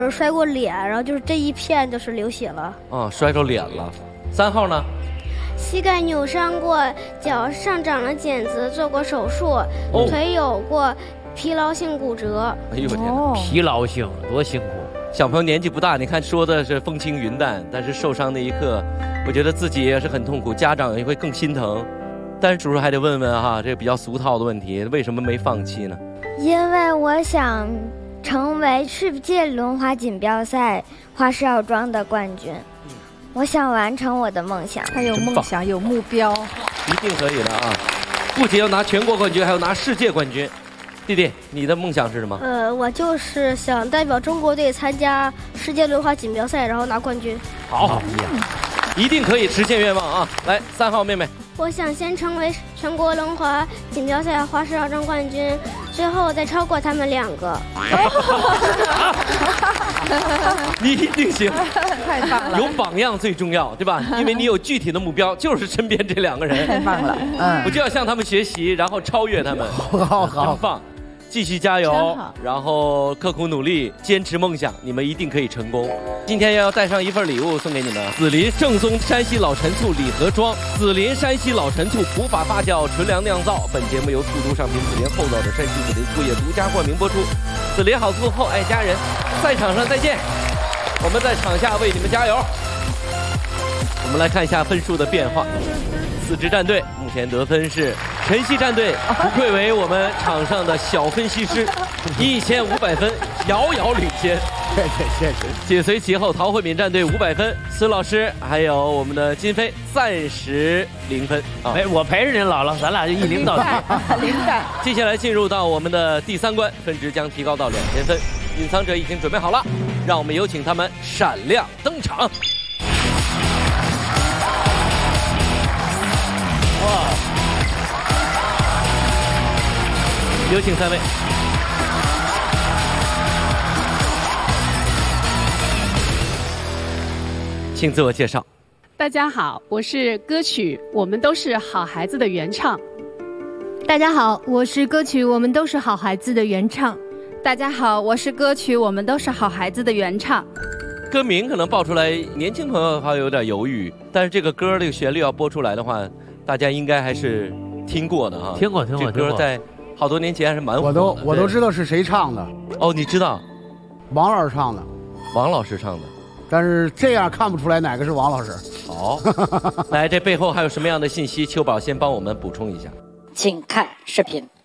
摔过脸，然后就是这一片就是流血了。 啊，摔着脸了。3号呢？ 膝盖扭伤过，脚上长了茧子，做过手术，腿有过疲劳性骨折。 哎呦我天哪！ 疲劳性多辛苦。 小朋友年纪不大，你看说的是风轻云淡，但是受伤那一刻，我觉得自己也是很痛苦，家长也会更心疼。但是叔叔还得问问哈，这个比较俗套的问题，为什么没放弃呢？ 因为我想成为世界轮滑锦标赛花式奥装的冠军，我想完成我的梦想。 他有梦想，有目标， 一定可以的啊！不仅要拿全国冠军，还要拿世界冠军。弟弟，你的梦想是什么？ 我就是想代表中国队参加世界轮滑锦标赛，然后拿冠军。 好，一定可以实现愿望啊！来，3号妹妹， 我想先成为全国轮滑锦标赛花式奥装冠军，最后再超过他们2个。 你一定行， 太棒了！ 有榜样最重要，对吧？因为你有具体的目标，就是身边这2个人。 太棒了， 我就要向他们学习，然后超越他们。 好， 很棒。继续加油，然后刻苦努力，坚持梦想，你们一定可以成功。今天要带上一份礼物送给你们：紫林正宗山西老陈醋礼盒装，紫林山西老陈醋普法发酵纯粮酿造。本节目由速读上品紫林厚道的山西紫林醋业独家冠名播出。紫林好醋厚爱家人，赛场上再见，我们在场下为你们加油。我们来看一下分数的变化。4支战队目前得分是晨曦战队，不愧为我们场上的小分析师，1500分，遥遥领先。 谢谢。 紧随其后，陶慧敏战队500分，孙老师还有我们的金飞暂时0分啊。 我陪着您姥姥，咱俩就一领到底。 灵感。 接下来进入到我们的第3关，分值将提高到2000分。隐藏者已经准备好了，让我们有请他们闪亮登场。哇！有请3位。请自我介绍。 大家好，我是歌曲《我们都是好孩子》的原唱。 大家好，我是歌曲《我们都是好孩子》的原唱。 大家好，我是歌曲《我们都是好孩子》的原唱。 歌名可能报出来，年轻朋友还有点犹豫，但是这个歌这个旋律要播出来的话，大家应该还是听过的哈。 听过。 这歌在好多年前还是蛮火的。 我都知道是谁唱的。 哦，你知道？ 王老师唱的。 王老师唱的。 但是这样看不出来哪个是王老师。 好，来，这背后还有什么样的信息？秋宝先帮我们补充一下。 请看视频。